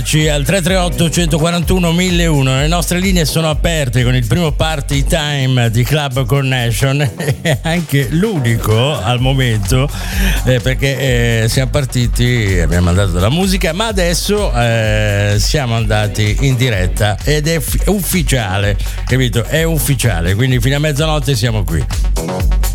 Al 338 141 1001 le nostre linee sono aperte con il primo party time di Club Connection e anche l'unico al momento, perché siamo partiti, abbiamo mandato della musica, ma adesso siamo andati in diretta ed è ufficiale, capito? È ufficiale, quindi fino a mezzanotte siamo qui.